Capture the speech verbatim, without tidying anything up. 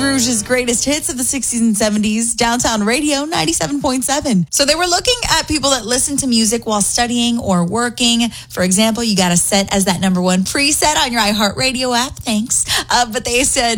Rouge's greatest hits of the sixties and seventies, Downtown Radio ninety-seven point seven. So they were looking at people that listen to music while studying or working. For example, you got to set as that number one preset on your iHeartRadio app. Thanks. Uh, but they said